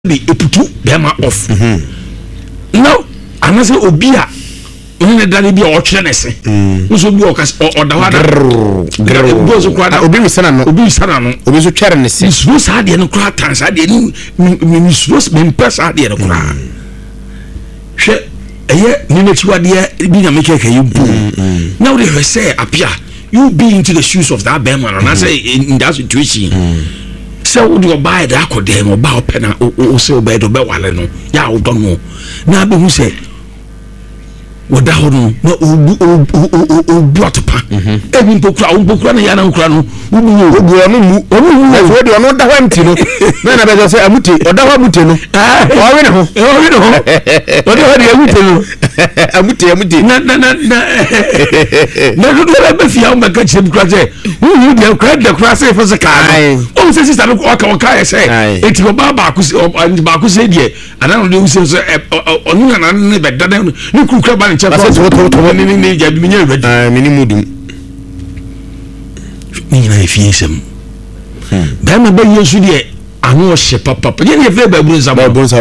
be eputu bema off now anase obia onne dane bia o twere nese nso bi o kas o da wada bo so kwada obi misana no obi so twere nese so sa de no kra tan sa de ni so me pesa de no kra hwe eye ni na chiwade bi nya me keke yimpu now they say apia you be into the shoes of that bema and I say in that situation so would you buy the akode mo ba open na o se o be do be wale no ya o don no na be hu say woda ho no na o blotopa ebi mpokura na ya na nkura no obu no mu so de no da ho empty no na be say amuti oda ho amuti no o we ne ho o de ho de amuti no amuti na do be fia o maka chem kura say wu de kura de kura say for saka o say sister no o ka say eti o ba ku say de ana no de wu say so onu na ne be da ni kura ba ni ni jabi minye ready minimudum ni na efiesem ba ma ba yesu de anu o hye papa ye ne fe ba bunza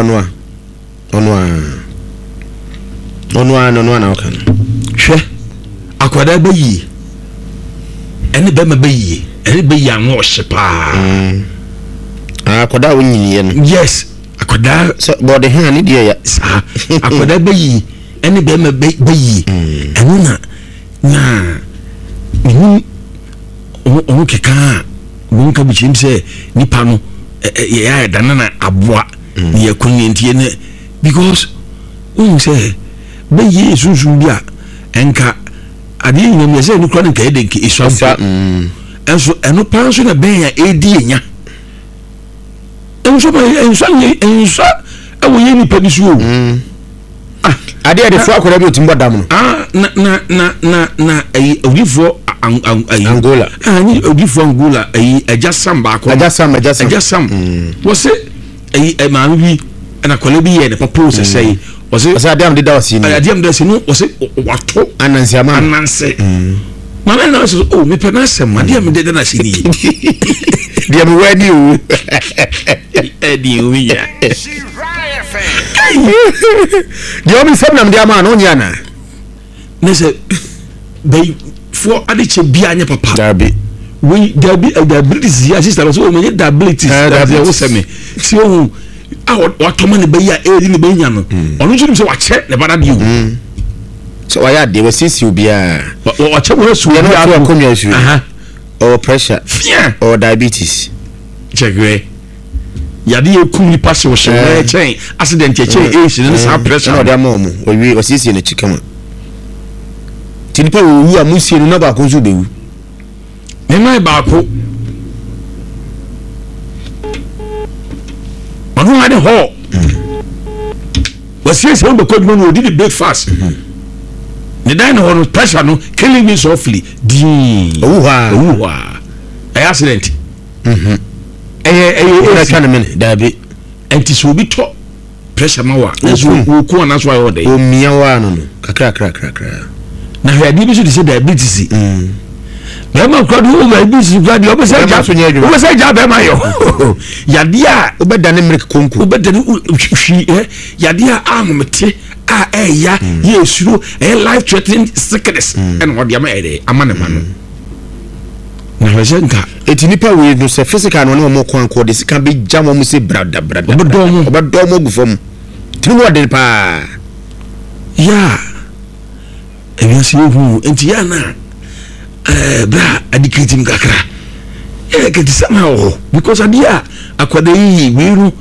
onu na okan hwe akwada ba yi ene ba ma ba yi ene ba yi anu o hye pa akwada wonyi ye no yes akwada so body hand ni de ya akwada ba yi ene be ma bayi enu na o keka mo nka bi chim se nipa no ya dana na aboa ni yakuni ntie ne because o say bayi sunsun bia enka ade yin me se ni kro nka ede nke iswampa enso enu pan so na ben ya edi enya enso ewo ye ni pedisu ade fo akora bi otimbo dam no na odifo Angola ani odifo Angola ajasam ba ko ajasam wo se maami bi na kola bi ye ne propose say wo se adem de da wasi ni adem da si no wo se wato ananse mama na so o me pe na sem adem de na si ni dia me wani o edi o ya the only seven am man on yana nese they for adiche bia anya papa dabi we dabi the British assistant so me the abilities that they will say me si o what man be ya e ni be nya no onu chiri so wa che ne bana di o so wa ya de we sisi obia wa che we su ya no akonwa su or pressure or diabetes check we yadi ekum ni pass wo she chain accident chain issue na pressure no dem mo we osisi na chikama tinipa wo wu amusie no na ba ko nso bewu ne mai ba ko onu ade ho wasisi on be ko no no did breakfast the dine no pressure no killing me softly accident trying to minute dabi enti so bi to pressure ma wa so ko na so ayo dey o mia wa no kakra na hwadi bi so dey say diabetes na ma kwado o diabetes kwado o be say ja be ma yo yade a o be dane milk konku o be dane hwi yade a ahomete a eya yesuro life threatening sickness and what am I amane mano na wajenga etinipa we no se physical no mo kwanko de sika be jamo mu se brada obodomo gufom tinu wode pa ya ebiasi hu enti ya na bra adiketim kakra keti sama ho because adia akwada yi wiru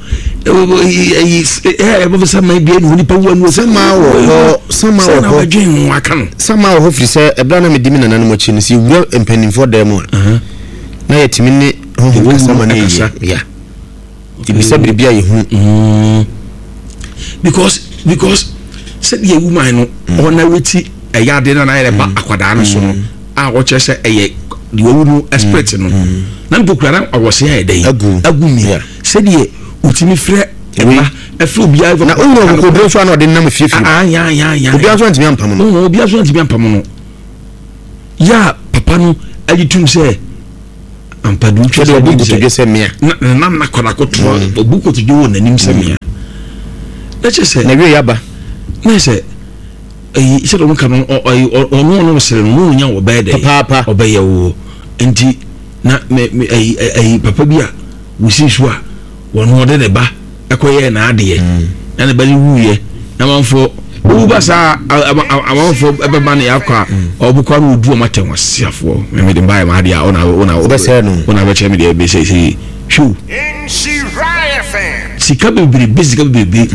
bofisa mai bia no nipa wanu sama ho wadwen wakan sama ho firi se ebra na medimi nana no chi no si wura empenin for dem na yetimi ne ho sama na yi ya tibisa bibia yi hu because said ye woman no ona weti eyade na na ba akwada no so no a wo che se eye the wonu expert no na mpokura na awose ya edai agu mi said ye utimi frɛ efro bia na onwo ko bro so na ode nam fiefie ya obia so ntimi ampam no obia so ntimi ampam no ya papa no agitum sɛ ampadu twede obuko to dwese mea na kona koto obuko to dwo nanim se mea na chese na wie yaba na se ise do nka no ono sere no nya wo bede papa obeye wo enti na papa bia wusisu a wono de ne ba ekoye na ade na ne bali wuye na manfo uba sa amanfo ebeba na yakwa obukwa no du o matem wasiafo me de mbae ma de a ona obese no ona be che me de be say shu sika bebiri basic bebiri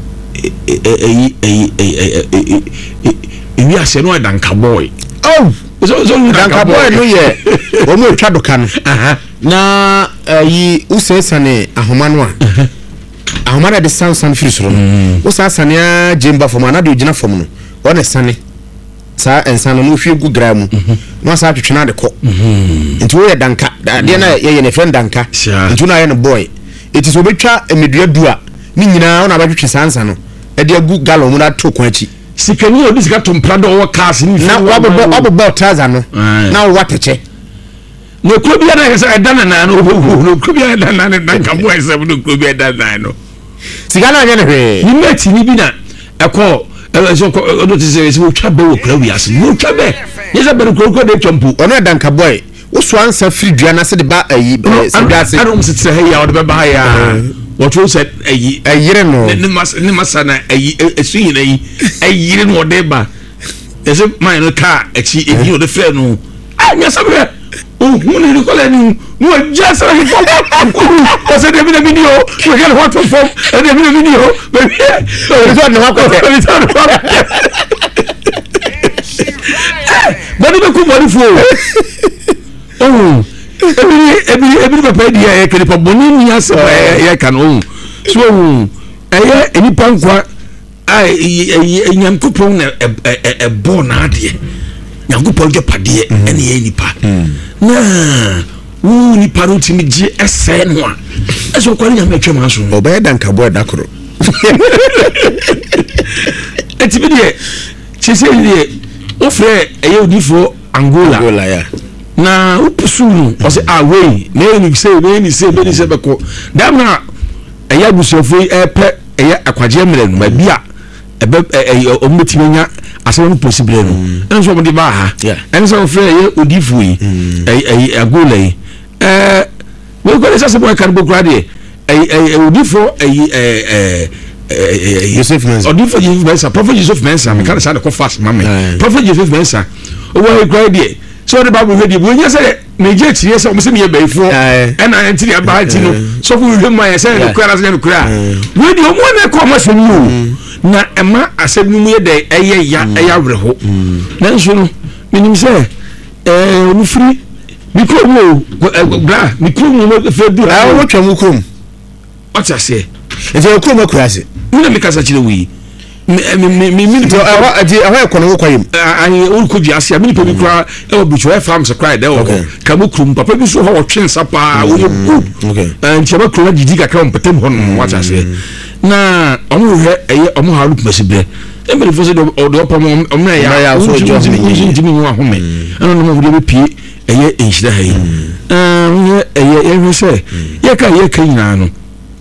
ewi ase no danka boy oh so danka boy no ye o mo twa doka no na yi usesane ahoma no a ahoma na de san free soro no usasane a jemba foma na de ogina fom no wona sane sa ensano no hwe gu gra mu no asa twetwe de ko nti wo ye danka de na ye ne friend danka nti na ye ne boy eti so betwa emedua dua ni nyina wona ba twetwe sansa no e de gu galo mu na to ko achi sikani odi sika to mprado wo cars ni na wabo traza no na wo wateche no klobia na hesa edana na no klobia edana na danka boy se no klobia edana no sigana anya ne hwe ni meti ni bi na eko so odo ti se wo twa be wo kra wi ase wo twa be yesa be ko de twampu ono danka boy wo so ansa free dua na se de ba ayi se dua se ado msitre he ya wo de ba ya what you said ayire no ni masana esuyin ayi ayire no de ba ese man no car echi eyi o de fe no anya sabe hu ni ko le ni no just like for o se de video we get what from de video baby so no wa ko bani be ku bani fo ebiri papa dia e kele pa boni ni ase ya kan o so eye eni pankwa ai nyankopon na bo na ade nyankopon je pade ene ye nipa na wu ni paroti mi je ese no a eso kwani nya metwe maso obaye danka boy dakoro eti bi de chese de ofre eye odifo Angola ya na upusunu o se away na eni se beko damna eya busofo epe eya akwaje mre no ma bia ebe omutimenya asem possible no enso mo de ba ha enso ofre eya odifu yi Angola yi we go lesa se boy kan bokura de odifo Joseph Mensa odifo Mensa Prophet Joseph Mensa me kan sa de ko fast mama Prophet Joseph Mensa o wa ekra de so the Bible ready we say meje tie say o se me be ifo na enti aba enti no so fu we ma say no kura say no kura we di o mo na ko ma so ni na ema asem mu ye de eya wreho na nso no minim say onu free mikro mo bra mikro mo fe bi wo twa mu krom what you say enti o krom akura se mi na me kasa chire wi mi to awa ko no kwayim ani o ko ji asia mi pe kura e o bicho e farm se cry de o kamu krum papa bi so ho twen sapa o ye good and cheba kura didi ka kam petem hon what you say na omo he eye omo ha loop mesibre e me fo se do pam omo ya so jo mi wa home ana no mo de pie eye enhira ha yi eye se ye ka nyina no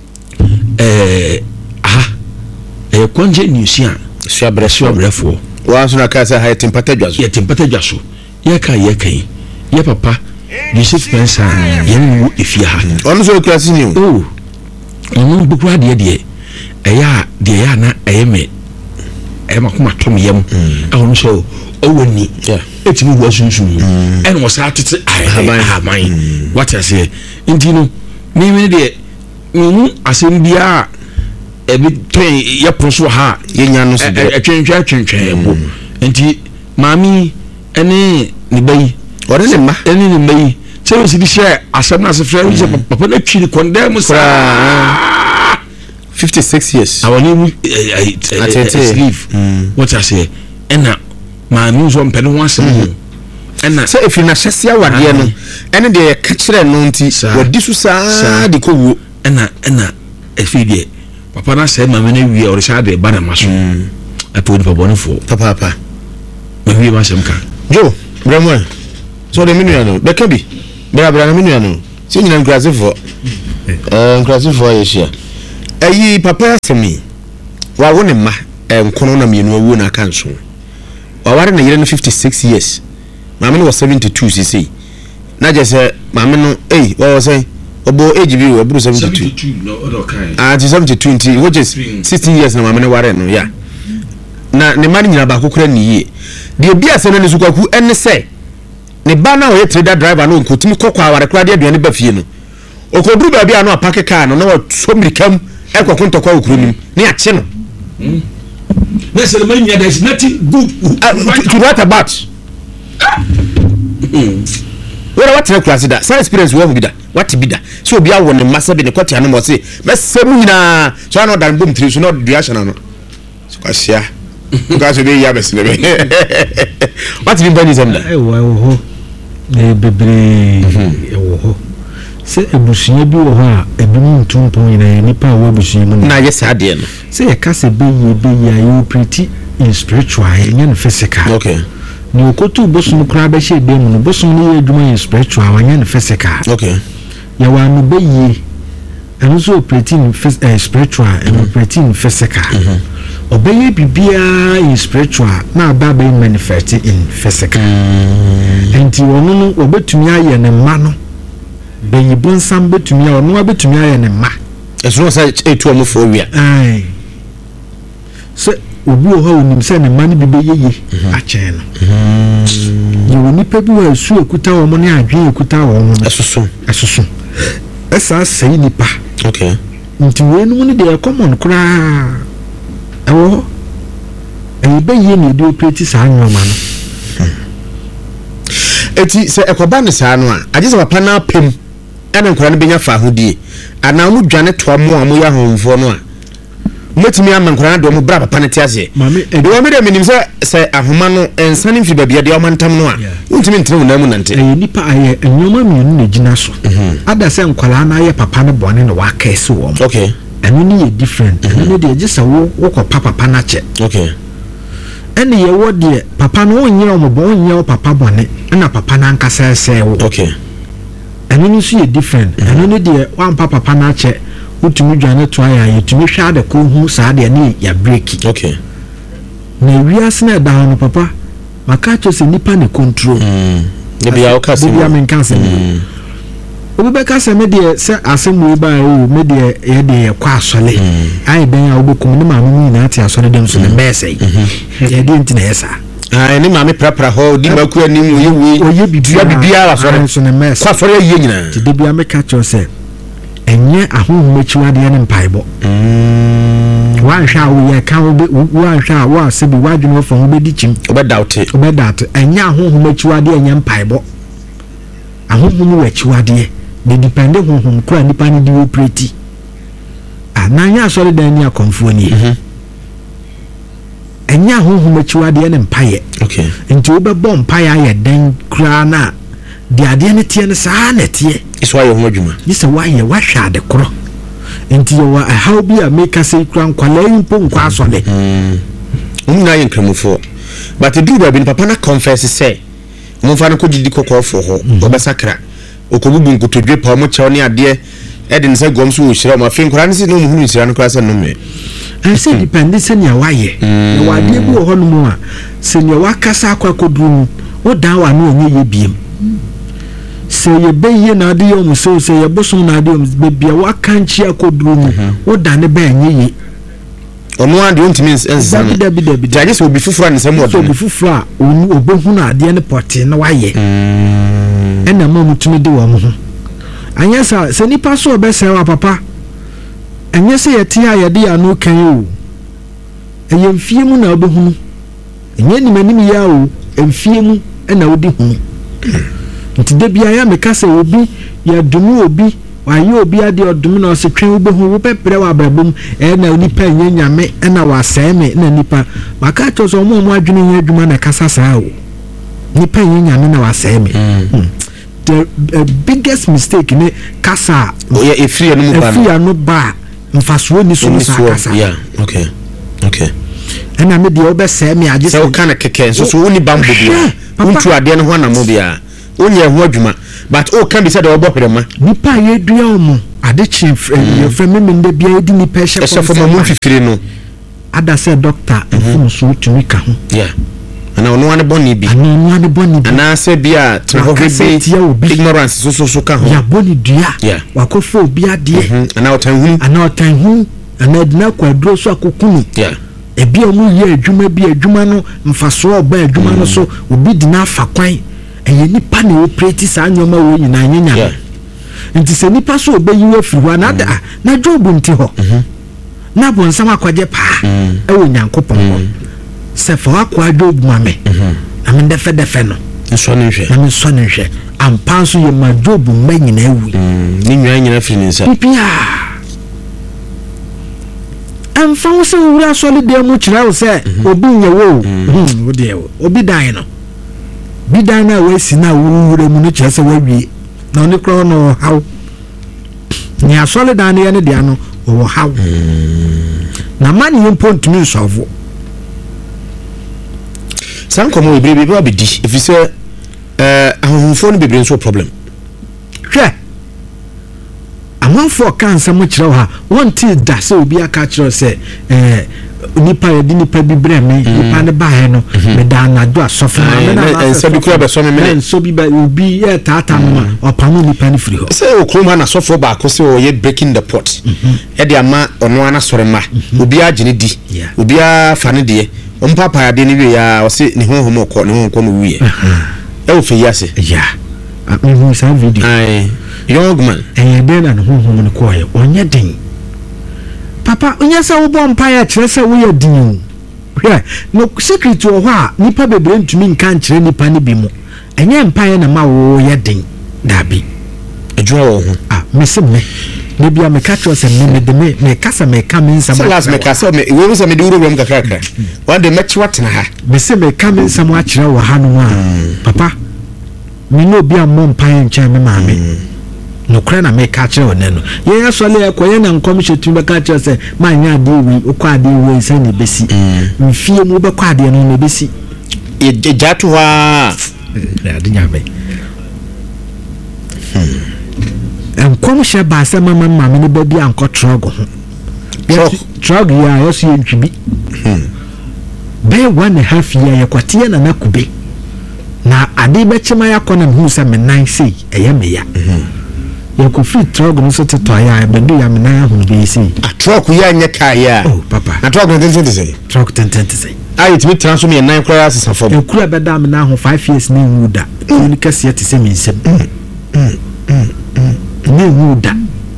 konje nusia suabrefo wa so na ka sa ha tempata dwaso ye tempata dwaso ye kan ye papa Joseph Mensa ye mu efia ha onu so klasi ni o onu bukura de ya na me makoma tom yam onu so owani etimi wo sunsun en wo sa tete aman what I say intino mi de mi asem bia ebi twen ye proso ha ye nya no so de twentwen bo enti mami ene ni bayi ore ne ma ene ni bayi se we si share asem na se frɛ wi papa na twiri condemn sa 56 years awani sleeve what I say ena mami so mpene ho asem ena se efi na hyese awade no ene de ka kire no nti wadi su saa de ko wo ena efi de papa na say mama na wi or sha de ba na maso apo ni papa fo papa ma wi ma sem ka jo bremo so de minu ya no be ka bi bra na menu no se nyina nkrasefo nkrasefo yeshia ayi papa asemi wa woni ma nkono na mienu awu na kanso wa ware na yere no 56 years maame no was 72 cc na je se maame no wa say obo age bi we bru 72 no okay 72 which is 16 years na maame no ware no ya na ne mani nyina ba kokora ni yie de bia se no ne sukwaku enne se ne ba na o ye trader driver no nkotimi kokwa aware kra de aduane ba fie no okoduru ba bia no apake car no na wa so mirikam ekoko ntokwa okurunim ne ache no there's nothing good to write about what na class that some experience we be that what be that so obi awo ne massa be ne kwati no mo say mesem nyina so na dan bom tri so na reaction no so kwasia because be ya bes ne be what be bani zemda wo bebre wo se ebusunya bi wo ha ebimu ntumpon nyina nipa wo ebusunya mu na ye sa de no se ye kase be ye you pretty in spiritual and physical okay ni okotu bosum kra ba she be mu no bosum ni adwuma in spiritual and physical okay ya wa no be ye and so pretty in spiritual and pretty in physical obeye bibia in spiritual na ba be manifest in physical enti wono no obetumi aye ne ma no be yibon sam betumi a ono abetumi aye ne ma eso say etu omo fo wia ai se obi o ha onim se ne ma ne bibe yeye a chen no ye woni pa bi wa su ekuta wo mo ne adwen ekuta wo mo esoso esa sei nipa okay nti we no ne de common kra ewo be ye ne de operate sa anwoma no eti se ekoba ne sa no a agye se papa na pem ana nkora ne benya fa hodie ana mu dwane to mo a mo ya honfo no a metimi ama nkora na do mo bra papa ne te ase de wo me de minim se ahoma no ensane mfi babia de o mantam no a untimi ntere na mu nante nipa aye enyoma mienu na gina so ada se nkwala na aye papa ne bone no wa kese wo okay enu ni ye different enu de je se wo ko papa na che okay ene ye wo de papa no onye ombo onye papa bone na papa na nkasa ese wo okay enu ni so ye different enu ni de wan papa na che utumi dwane to aya yetumi hwa de ko hu sa de ne ya breaki okay na wiase na da no papa maka cho se nipa ne control de bia o kase de bia men kan se obi be ka se me de se asemu ba o me de ye de kwa asole ai ben ya obokum ne ma mu ni na ati asole dem so ne message ye de ntina yesa ni maame prapra ho di maku anim oye bibia la so ne message kwa sore ye nyina ti de bia me ka cho se enye ahohommachiwade ne mpaibo wan hwa wo ye ka wo wan hwa wo asebi wadwene wo fon wo bedi chim obedate enye ahohommachiwade enye mpaibo ahohom wachiwade de depende hohom kura nipa ni di operate ananya asore dan ni akonfo ni enye ahohommachiwade ne mpaye okay nti wo bebo mpaye aye dan kura na de ade ne tie ne saa na tie iswa ye homadwuma yisa waye wahwa de kro enti yo wa how be a make say kran kwala impo nkwa asole umna ye nkramufo but do ba bin papa na confess say mo fa na ko didi kokofo ho obesakra okobubu nkotodwe pa mo chew ne ade e de nse gom so ohira ma fe nkora ne se no mu hunu nhira no kra se no me I say depend se nya waye na wade bi ho no mu a se nya wakasa akwa koduru wo dan wa na onye ye biem se ye beye na ade yo so se ye bosom na ade yo bebia wakanchi akoduru mu wo dan ne ba enye ye ono ade ontimi ensam jaje se obi fufura ne sam obi fufura onu obohu na ade ne pote na waye ena ma mutumi de wo mo ho anya se nipa so obese wa papa enye se yete ya yede ya no kan o eye mfie mu na obohu enye ni manim ya o mfie mu na odi hu nti de bia ya meka se obi ya dumu obi waye obi ade odum na osetwen obohu wo pepere wa brabom na nipa enye nyame na waseme na nipa maka to so mo adwene hu adwuma na kasa saa o nipa enye nyame na waseme the biggest mistake ne kasa o ya efiri no ba mfaso ni so kasa yeah okay ena me de obeseme agye se o kana keke so woni bambo bia untu ade ne ho na mo bia onye ho adwuma but o can be said obo hwema nipa ye dua omo ade chief ye frame me nde bia edi nipa hye for mamu fifiri no ada say doctor efun so tumi ka ho yeah ana ono ane boni bi ana say bia treho bi ignorance so ka ho ya boni dua wakofo obi ade ana otan hu ana dina kwadro so akokunu yeah ebi omu ye adwuma no mfaso oba adwuma no so obi dina afa kwan eye nipa na operate sa nyoma wo nyina nyanya nti se nipa so obeyi afiri ho na jobu nti ho na bonsam akwaje pa ewo nyankopon ho se fo akwa jobu mame na me defe no nso ne hwe ampanso ye ma jobu manyina ewi ni nyanya firi nsa pipia amfa wo se wura solid mu kira wo se obi nyewo wo de obi dan no bi dan na we si na wura mu no kira se wawie na oni kro no haw ni asole dan ne ne dia no wo haw na mani yim point mi solve san komo ibrebe ba bedi if say ahunfo no bebre so problem hwe amanfo kansa mo kire ha wonti da se obi aka kire se nipa yedi nipa bi breme nipa ne ba he no me da na do asofa na ense bi kura be so me enso bi ba obi ye tata no opamu nipa ne free ho se okroma na sofo ba ko se o ye breaking the pot e de ama ono ana sore ma obi agene di obi a fa ne de ompapa ya de ne wi ya o se ne honhom okọ ne honhom no wi e o fe yase ya me sa video ai young man de na honhom no ko ye onye den papa onye se wo bom pa ya kire se wo ye din hwe no secret wo ho a nipa bebre ntumi nka nkire nipa ne bi mu enye mpa ya na ma wo ye den dabi adwa wo ho mese me ne bia me catch us me de me kasa me ka me nsam last me kasa me we se me de wuro ka krakra one de match what na ha mese me ka me nsam a kire wo ha no a papa me no bia mo mpa ya ncha me ma me no kra na me catch o nenu ye asole ekoye na nkom hyetu be catch us ma nya ade wi okwa ade wi se ne besi mfie mu be kwa ade no ne besi e jatu ha ade nya be nkom hye ba se mama me ne ba bi anko trog ho trog ya yo se ntwibi be 1.5 year ye kwatie na nakube na ade be chema yakona hu se me nan sei eye me ya ya ko free trog no so teto ya be do ya me nan hu be sei a trog ya nya ka ya oh papa na trog no ten sei trog ten sei ai timi transform ye nan kora asesa fo e kura be da me na hu 5 years ni hu da ni kase ya te se me nsem ni hu da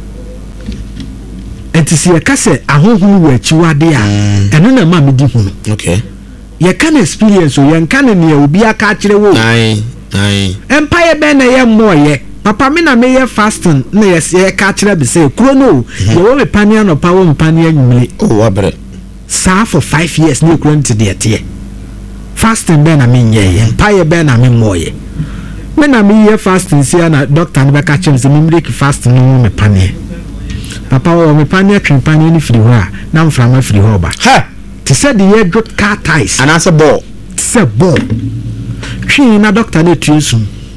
etisi ya kase ahohunu wa chiwade a eno na ma me di hu no okay ye kan experience o ye kan ne obi aka kire wo ai empire be na ye moye papa me na me ye fasting na ye ka kire be say kuro no ye wo me pania no pa wo me pania nwule oh wabre sa for 5 years ni kuro nti de tie fasting be na me nye ye empire be na me moye me na me ye fasting sia na doctor ne be ka kire se me break fasting no me pania papa wo me pania twen pania ni firi ho a na mframa firi ho ba ha ti said the head got car ties and as a ball say ball twi na doctor na tuesu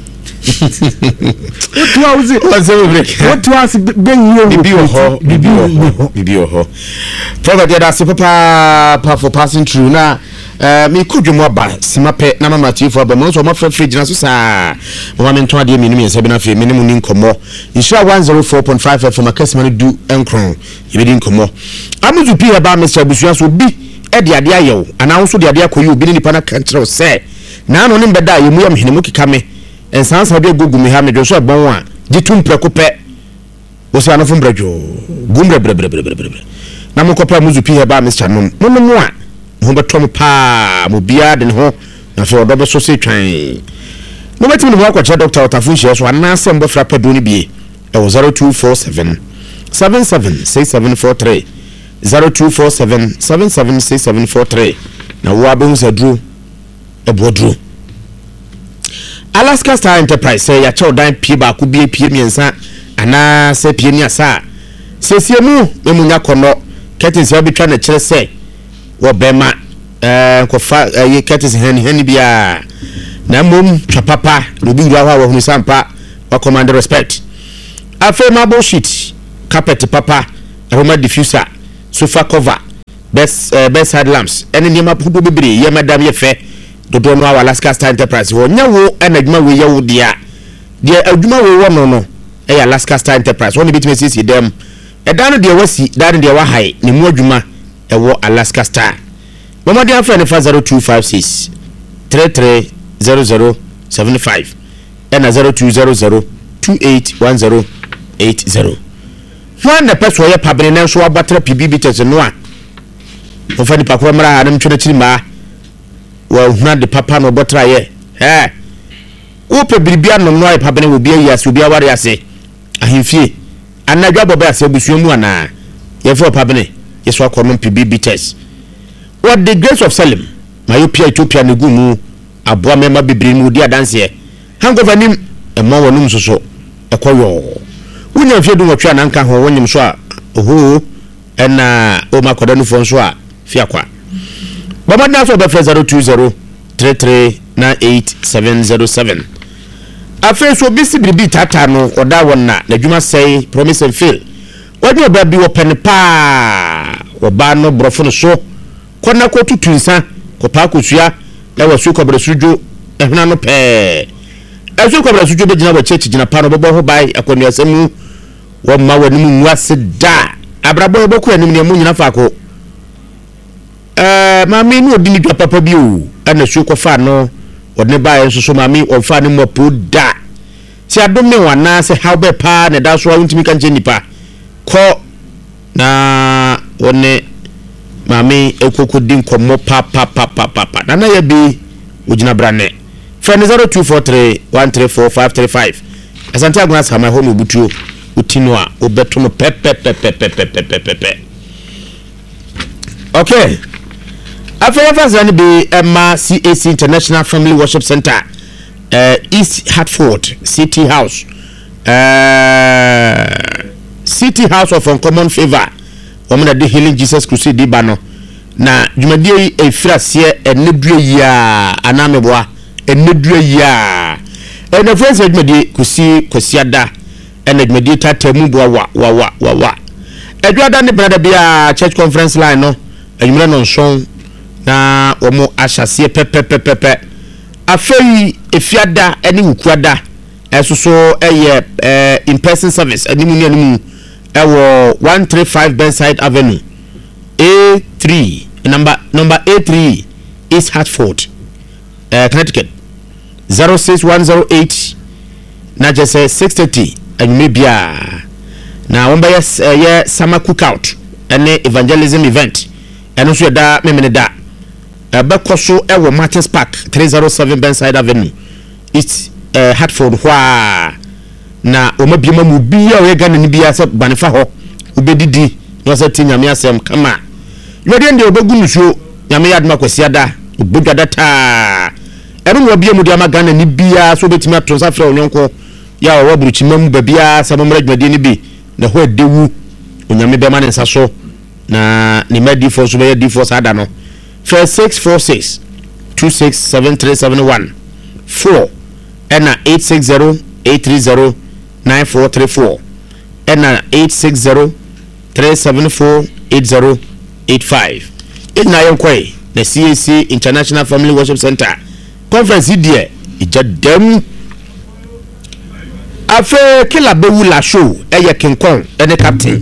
what was it what was ben you bibi ho prophet ya da se papa for passing through na me kudwemo ba simape na mama tiefo ba mo so ma fra fridge na so sa mama me nto ade me ni se bi na fe me ni mu ni nkomo insha 104.5 FM akasima ni du enkron ye bi nkomo amuzu pi ba Mr. Busua so bi e de ade ayew ana wo so de ade akoyi obi ni nipa na kantre se na no ne mbeda ye mu ya mhene mu kika me ensansa de gugu me ha me do so bon a gitum preko pe wo se anofo mbradwo gumbre bre na mo kopa muzu pi ba Mr. nom mo a mo betom pa mo bia de ho na fe odo be so se twan mo betim ne mo akwache doctor otafunhie so ana se mbo fra pado ni bie e wo 0247 776743 0247 776743 na wo abon sadru ebodru Alaska Star Enterprise say ya chow dan pie ba ku bie pie miensa ana se pie ni asa sesie mu memunya kono curtains ya bitwa na kire se wo bema ko fa ye curtains hani bia na mom twa papa no bi wura wa hunu sampa wa command respect afa ma bullshit carpet papa aroma diffuser sofa cover bedside lamps ene ni ma pudo bebre ye madam ye fe dodo no Alaska Star Enterprise wo nyawo enadwuma we ye wo dia adwuma we wo no Alaska Star Enterprise woni bitime sisi dem edano de wasi dane de wa hai ne mu adwuma ewo Alaska Star mama dia fa ne fa 0256 330075 and 0200 281080 when the person ye pabene na so abatra PBB tese no a o fa ni pakwa mara na mtwene chirima wa huna de papa no botra ye wo pe biribia no no ye pabene wo bia yase obi aware ase ahemfie anadwa boba ase busuamu ana ye fo pabene ye so akono PBB test what the grace of Salem myopia Ethiopia ne gumu aboa mema bibiri mu di adanse ye hangover nim ema wonum soso ekoyo wonya fie du wotwa na nka ho wonyim so a oho ena o makoda nu fon so a fia kwa baba na so be 020 3398707 afa so bisi biribi tata no oda wonna na dwuma sei promise and fail wadi oba bi wo pen pa oba no brofo no so kona ko tutunsa ko pa ko sua na wasu ko bresujo ehna no pe esu ko bresujo be gina bo chechi gina pa no bobo ho bai akonu asemu wo ma wani mu nwase da abrabo boku anim ne mu nyina fa ko mami no odi ni papa bi o ana su ko fa no odne bai nso so mami o fa ni mo po da si adome wana se how be pa na da so a untimi kan nipa ko na one mami ekoko din komo pa na ya bi ojina brane friend 0243 134535 asante aguna sama home butuo utino a obeto no pepe okay after fazani be Emma CAC International Family Worship Center East Hartford City House of Uncommon Favor woman at the Healing Jesus Crusade di bano na dwumadie efrasie enedue ya anameboa enedue ya ena friends dwumadie kwasiada ena dwumadie tatemu boa wa edwada ne brada bia church conference line no enwura no nson na omo ahyase pepe afei efiada ene wukuada esoso eye in person service animu ni animu ewo 135 Benside Avenue A3 number A3 East Hartford Connecticut 06108 na just 630 and maybe na womba yes summer cookout and evangelism event and also da memene da bekoso ewo Martins Park 307 Benside Avenue East Hartford hwa na omabiema mu bia we Ghana ni bia se banefa ho obedidi no se tinyame asem kama yode ndi obegu nusuo nyame yadma kwasiada obodwada ta ero no bia mu dia ma Ghana ni bia so betimi atonsa fra onyonko ya wo buruchimam babia samamra dwade ni bi na ho adewu onyame be ma ne nsa so na ni madi for so be di for sada no 4646 267371 4 ena 860 830 9434 ena 860 374 8085 ina yonkoi na CAC International Family Worship Center conference die ijadem afe kila bewu la show eye kinkon ene captain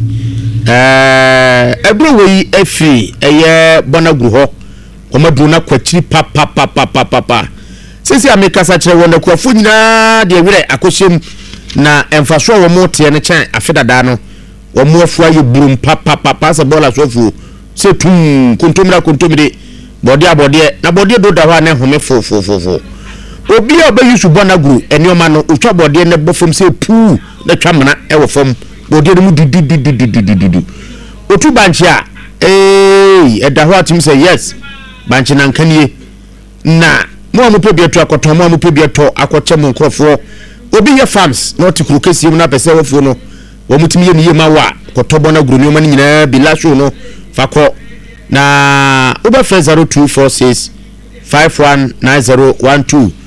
ebro we efi eye bonaguru ho omadu na kwachiri pa sisi amekasa kire wona kwafo nyina de wire akoshem na emfaso wo mote ne chan afedada no wo moafu aye burum pa se bola sofu se tum kontomire bode na bode do da ho na home fo obi a be yusu bonaguru enioma no utwa bode ne bofom se pu na twamana e wo fom bode mu du otu banchi a eda ho atim say yes banchi na nkanie na mo amupe bieto akoton mo amupe bieto akoche mo nkrofo obi ye farms na otikuru kesi mu na pese wofo no wo mutimi ye niye mawa kotobo na guru nyoma nyina bilasho no fako na oba 0246 519012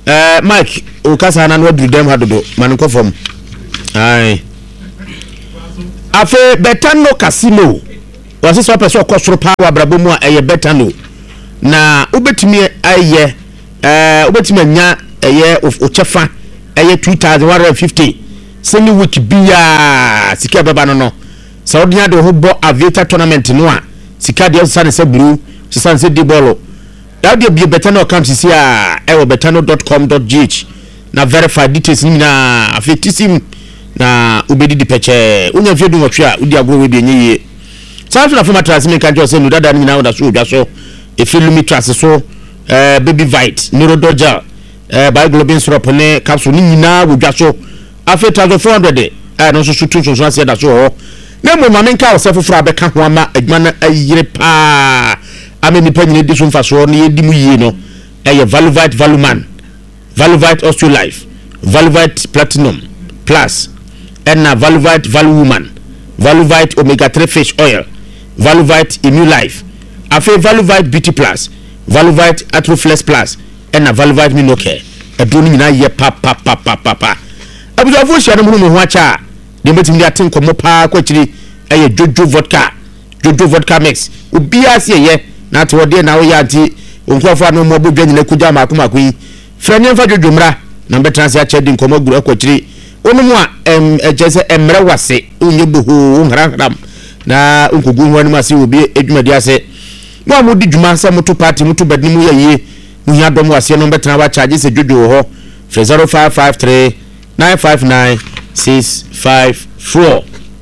Mike ukasa na no duru dem hadodo man ko fom ai afe Betano Casino wase so person okosoro pa wa brabo mu a eye Betano na ubetimi aye ubetimi anya eye ochefa eye 2150 semi week bia sika baba no Saudi ade ho bo aviator tournament no a sika de sane se blue sane se de bolo da de bi Betano account sisi a betano.com.gh na verify details ni na afetisim na ubedi di peche unya fiedu nwotwe a udi agro we bi enye sanso na fema trans me kanjo se nu dada ni na oda so odwa so e filumi trans so baby vite neurodoja by globin syrup ne capsule ni nyina odwa so afi 1400 no so so tun so ase da so ho na mo ma menka wo se foforo abeka ho ama adwuma na ayire pa ameni panyine di so mfaso ne yedi mu yie no Valuvite Valuman, Valuvite Osteolife, Valuvite Platinum Plus, and Valuvite Valuwoman, Valuvite Omega 3 Fish Oil, Valuvite Immulife, Afe Valuvite Beauty Plus, Valuvite Atroflex Plus, and Valuvite Minocare. A doing na ye pa. Abuja vo share no mu ho acha, de metim dia tin komo pa kwachiri eye Jojo vodka mix. Obi ase ye na to de na wo ya anti onkofa no mo bodwa nyina kuja makomako yi franye mfa dwodwomra na betranse a chedi nkomo guru akwachiri onumu a ejese emre wase onye boho onhranhram na onkogu ho anima se obi edwumadi ase mo amodi dwuma se moto party moto badnimu yaye mu hia dom wase no betran wa charge se dwodwo ho 0553 959 654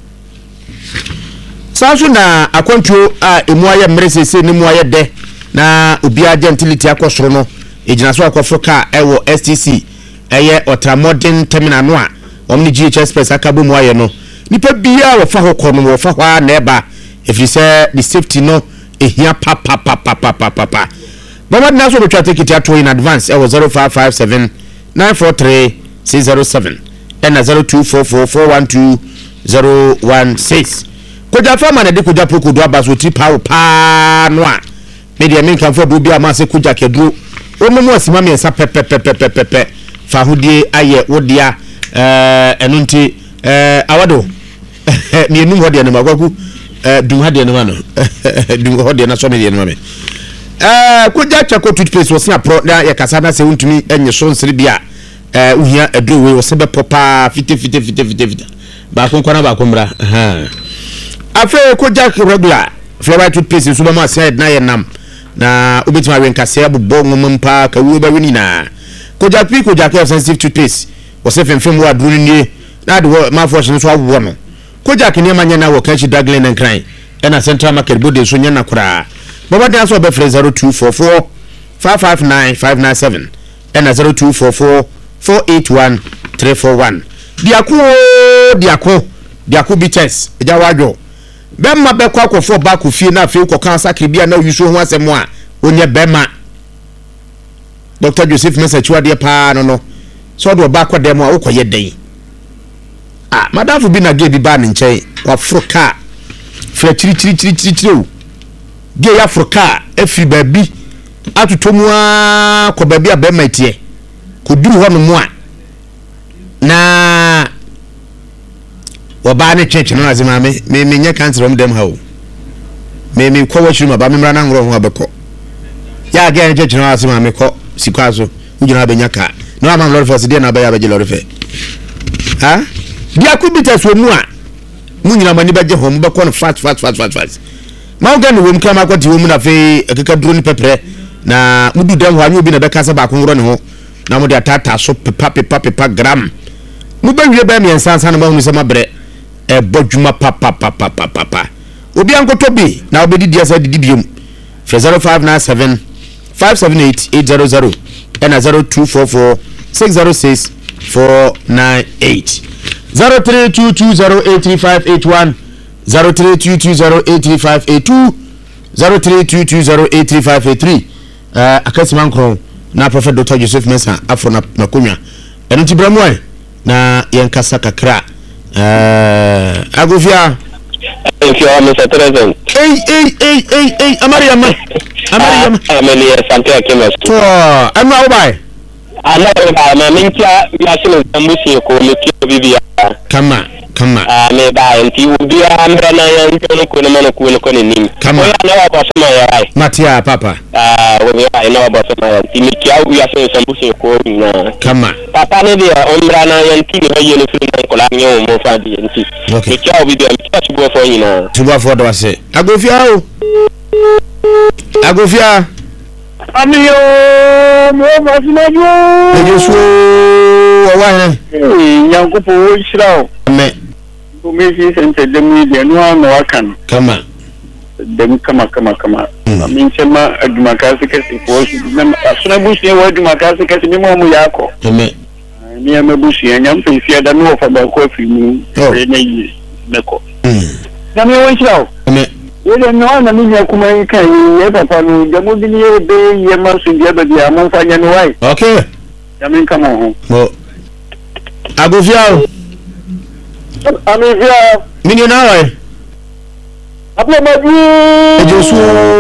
Sansu na akontwo a emu aye mresese ne mu aye de na obi agentility akosoro no ejina so akofro ka ewo STC eye ultramodern terminal no a omni GH Express akabo mu aye no nipa bia wo fa hokọ no wo fa hwa na eba efiri se the safety no ehia pa baba na so betwa ticket ato in advance ewo 0557 943 607 and 0244412016 koja fama na de koja poko do abaso ti pa no a media men kan fo do bia ma se koja kedru onomu asima me nsa pepe fa hodie aye wodia enunti awado mi enum hodie na magwaku dum hodie na no dum hodie na so me na me koja chako toothpaste was na pro na ye kasa na se untumi enye so nsiri bia uhia edru we was be popa fite ba konkona ba komra afe koja regular flavor toothpaste so ba ma side na ye nam na ubetima wenkase abobbo ngompa ka wi ba wini na koja pi koja ka sensitive toothpaste was fem wa duru ni na de ma fortune so awo no koja kini manya na wo kanchi Daglin and Cry na Central Market bode so nya na kura baba de aso be 0244 559597 and 0244 481 341 diako bites eja wadwo bemma be kwa akofo ba ko fie na fe ko kan sakre bia na yuso ho asem a onye bemma Dr. Joseph Mensah de pa no so do ba kwa dem a ukoye den madam bi na ge bi ba ne nche wa froka fra chiri o ge ya froka efri ba bi atutomu a ko ba bi a bemma tie ko duru ho no mu a na wabane cheche no azima me nya cancer om dem hawo me ko wachiru ma ba me mra na ngro ho abeko ya ga cheche no azima me ko sikwazo ujina be nya ka no am lord for de na ba ya be lord fe dia ku bita so mu a munyina mani ba je ho mu be ko no fast ma ga no wom kama ko ti wom na fe ekeka duro ni pepre na mudu dem ho anyo bi na be kasa ba ko ngro ne ho na mo de atata so pepa gram mu be wie ba mi ensansa na ma hu se mabre bodjuma papa obi ankoto bi na obedi dia sa didi biom 0597 578800 and 0244 606 498 0322083581 0322083582 0322083583 akasima nkron na Prophet Dr. Joseph Mensah afro na konwa eno ti bramwe na yenkasa kakra agofia Mr. President. Amariama. Amani Sante Akimas. To, amna obai. ana ba ma min kya ya shi ne mushi ko le kyo bibiya kama me ba enti ubia amra na ya ntono ko na mana ko ne nim kama ya na wa ba sama ya ai matia papa wo ya na wa ba sama ya ti mi kya ya shi ne mushi ko na kama papa ne dia omra na ya nti ne ye ne fi na ko la nyo mo fa di enti mi kya bibiya mi kya tubo fo nyina tubo fo do ase agofia amiyo mo masinajo ejesu owa yankupo wo shirawo me komisi sente demi de no an wakan kama dem kama min chema aduma kasi kasi ko na asuna busi wa aduma kasi kasi mi mo yako me mi amabusi anyam pe fia da no fa ba ko fi mu na yi meko na mi wo shirawo me yele no na mi ya kuma kai ya papa no da mo bi ye be ye ma su dia be dia mo fa nya no wai okay ya min kama ho mo agofia amivia mini na wai apo madu ejesu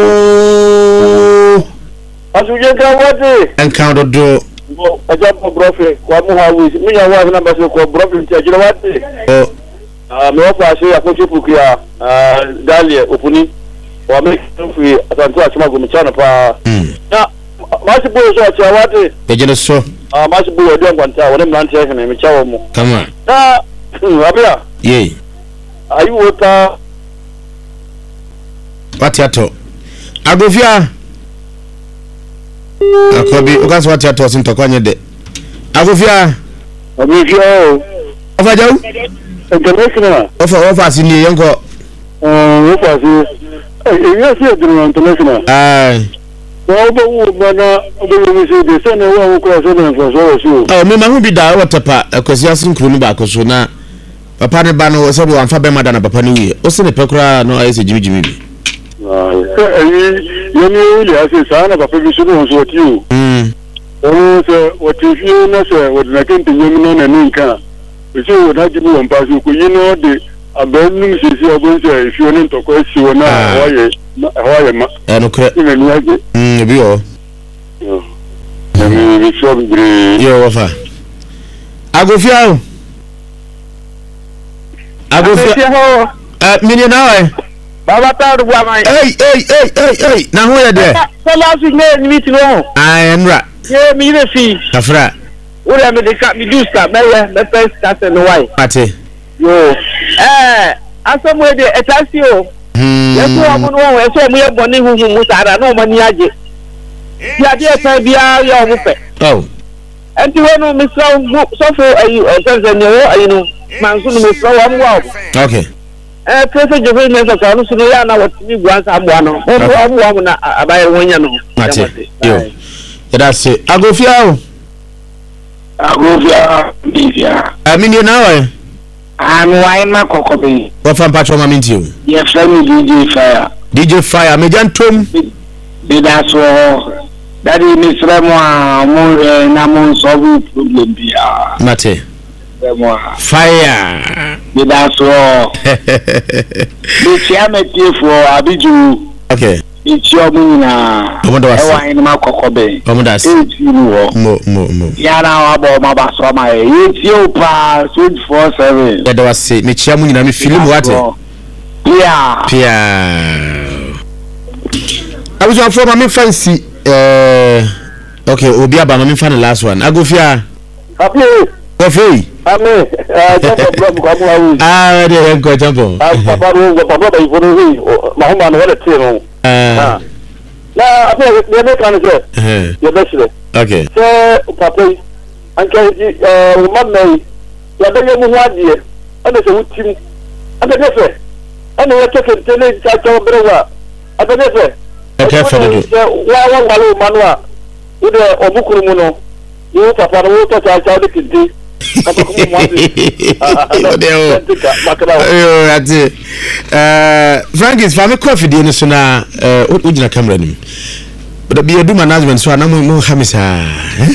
asuje ka wate encounter do aja po brofe kwa mu ha wi mi ya wa na ba so ko brofe ti ajira wate me wa fa se akoche pukia dalie opuni wa me fi atantu achima go mchana pa na mashi bo so acha wate ejesu mashi bo odi ngwanta wona mnante ya me chawo mu kama na abia ye ayu wota watiato agofia akobi ukaso watiato sintokwanye de agofia amivia ofajau international ofa sini yenko wo fa si yes international wo bana wo mi se de sene wo ko so na so me ma hu bi da watepa akwasi asinkuru ni ba koso na papa ne ba no so bo anfa be mada na papa ne wi o se ne pekura no ayese jimijimi bi yemi uli ase sana papa bi so no so ti o se o ti fi na se o na kente yemi no na nka o se o na jibu won pasu ko yino de abenu sisi obun se fi oni ntoko si wona hoye ma no kre ime ni age bi o mi so bi yo wafa agofia mini na wai baba ta do gwa mai hey na ho ye de so last week me meet no enra ye mi be fi kafra ora me de ka mi do start me first start no why ate yo asomo de etasi o yeso amu no won yeso mu ye boni huhu mu sara no mani age ya de pa bia ya omu pe enti wonu mi so fo ayi o ne wo ayi no mansu no mi so wa mu wa okay Professor Jeffrey Nelson ka no sunu ya na wotimi guansa amboa no amboa mu na abaye wonya no ate yo that's it agofia bivia amini na wai wai ma kokobe wa fa mpacho ma minti o ye friend DJ Fire me jantom be that so daddy Mr. mo na mo solve problem bia mate Fire be that so be chairman for Abiju okay it's your na wai ma kokobe omodas mo ya na wa bo ma ba so ma it's you pa 24/7 ya da wase me chia mu nyina me film wate pia abuja for ma me fancy okay obi aba ma me fan last one agofia happy coffee amen jump kwa mu awu de enko jump papa ba ifonu wi ma ho ma no wala tie no na ape ye be kan se ye be sire okay so papa anke ma me ya be ye mu wadie ana se wutim ana de fe ana ye keke tele cha cha brewa ana de fe okay fa do wa ngalo manwa ude obukuru mu no yo papa no to cha cha de kidi Frankis fami coffee di so na ujina camera nim but be do management so na mo hamisa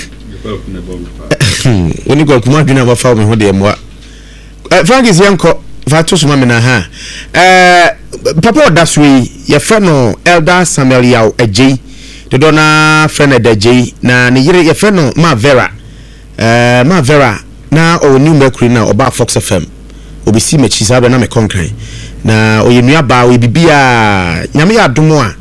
oni go kuma dwuna ba fa me ho de mo Frankis yanko va to so ma me na ha papa odaswe ye fa no Elder Samuel Yaw Ajay dodo na friend Ajay na ne yire ye fa no ma Vera ma vera na o new mercury na oba Fox FM obi si mechi sabe na me concrete na oyenu aba we bibia nyame ya domo a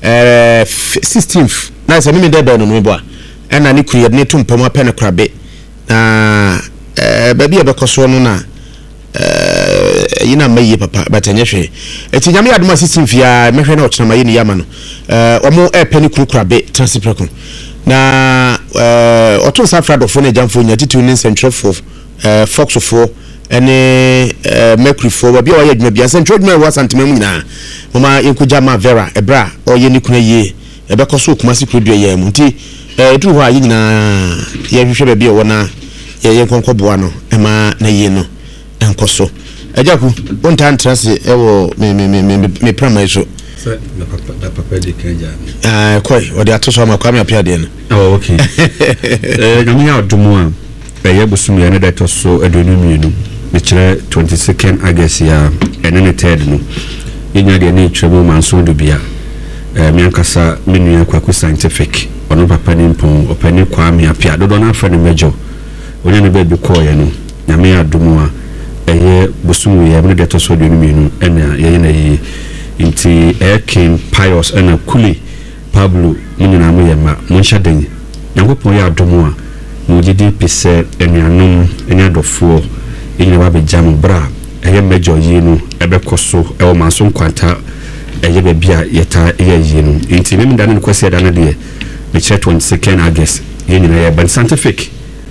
16th na se me dey no bo a na ni kuri ne tumpam apɛ ne krabe na baby abekoso no na yina maye papa batanye hwe eti nyame ya domo 16th ya mehwe na ochena maye ni yama no omo epɛ ne krabe transiprekon na oto safrado fo na jamfo nya titu ne central for Fox for ene mercury for ba bia wa bia central adwuma wa santemam nyina mama yenkuja ma vera ebra oye ni kuna ye ebekoso kumasi krodua ye mu nti etu ho ayi nyina ye hwehwe ba bia wona ye nkonko boa no ema na ye no enkoso ajaku onta antrase ewo me prama so da papa de kanja koi odi atoso ma kwa me apia de no okay gami ya domo a eye busum ya ne da toso adonu mienu me kire 22nd August ya ene ne third no yenya de ne twemo manso do bia me ankasa menu Kwaku Scientific ono papa ni mpon opani kwa me apia dodo na afa ne mejo onye ne be bi call ye no nyame ya domo a eye busum ya ne da toso adonu mienu ene ye na yi inti King Pius ena Kuli Pablo munina mu yema munhyaden yankopon ya domo a mujidi pise enuanum enyadofo enyina ba bejam bra eye mejo yinu ebekoso ewo manso kwanta eye be bia yeta eye yinu inti me ndane kwese dana de me 22nd August yenyina ye ban scientific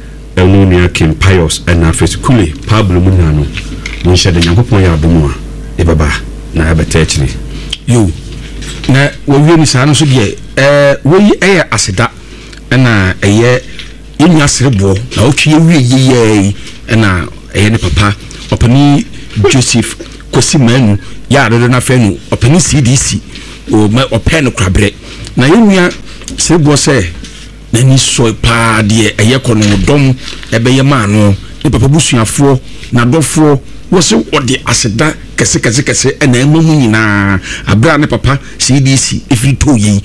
enu King Pius ena Kuli Pablo munana munhyyaden yankopon ya domo a ebaba na abetechiri yo na wo ni sa no so de wo yi aseda na enya serebo na otwe wie na ne papa opani Joseph Kosimanu ya adodo na fanu opani CDC o ma open krabre na yenua serebo se na ni so pa de kono dom ebe ye ma no ne papa busuafo na dofo wo se ode aseda kese na emamu nyina abra ne papa CDC ifri to yi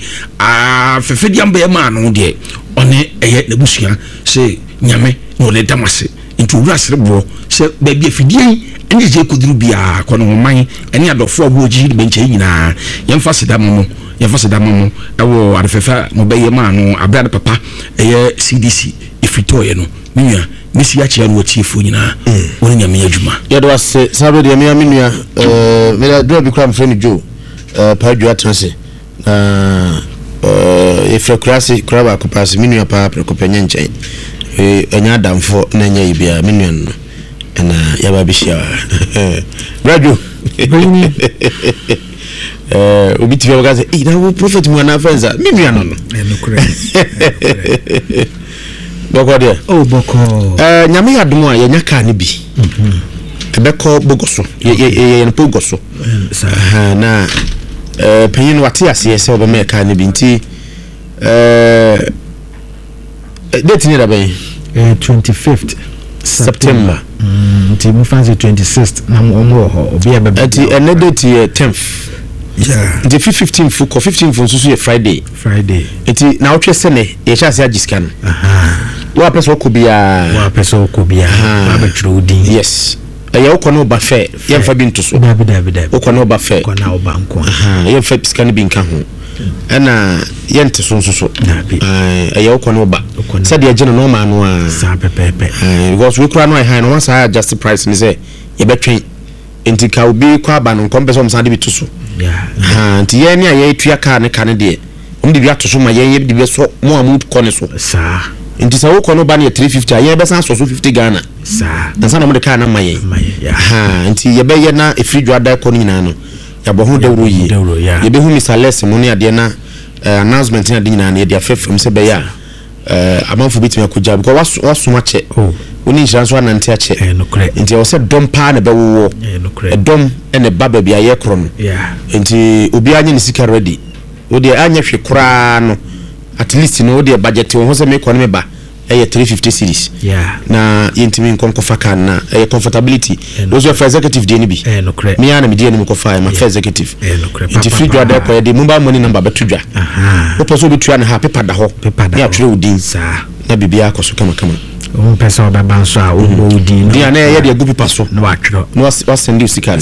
fefe di amba ema no de one na busua se nyame no le damase into wurasrebo se ba bia fidie ene je koduru bia kono man ene adofo aboji de benche nyina yemfa sedamo ewo arefefa mo be yema no abra ne papa CDC ifri to ye no minua misi achi anu chifu nyina woni nyame adwuma yedo ase sabe de me minua me da do bi kram friend Joe pa dua transe efrekrasi kraba kopasi minua pa prekopenye nchen enya damfo na enya ibia minua no na yaba bishia radio obi tiwe wagaze na prophet mwana fanza minua no boko de boko nyame yadomo a yenya ka ne bi ebeko bogoso ye bogoso na penyin wate ase se obema ka ne bi nti date ni da ben 25th September nti mu fancy 26th na mo ho obi e bebe ati ene date 10th yeah the 15th for 15th so Friday enti na otwe sene ye cha se agiskan wa pesa okobia abetro udin yes ya ukono ba fe ye mfa bi ntoso ukono ba fe kona oba nko ye mfa scan bi nka ho ana ye nteso nsoso ya ukono ba said ye gene no ma no a sa pepepe because we kura no high no once just price ni say ye betwen enti ka obi kwa ba no nkompeso msade bi toso yeah enti ye ni a ye tua ka ne de omdi bi atoso ma ye bi so mo amu kone so sa enti sa wo kono ba ne 350 aye be san so 50 Ghana sa na san mo de ka na maye enti ye be ye na efridwo ada kono nyina no ya bo hu dawro yi ye be hu misales mo ne ade na announcement na de nyina na ye de afefem se be ya amanfo bitimi akogya because wasoma che oni nhyranso anante ache enti o se dom pa na be wo dom ene baba bia ye kro no enti obi anye ne sika ready odi anya hwe kura no at least no odi budget wo se me kono me ba 350 series na yentimi nkonkofa kan na comfortability those are for executive dey ni bi me ana me dey ni nkonfa ma for executive enti free dwa da ko dey mobile money number betudwa o person betua na ha paper da ho ya tire udin na bibia akoso kama on pesa obaba so a wo di no dia na ye de gupi paso no atwero no was send you sika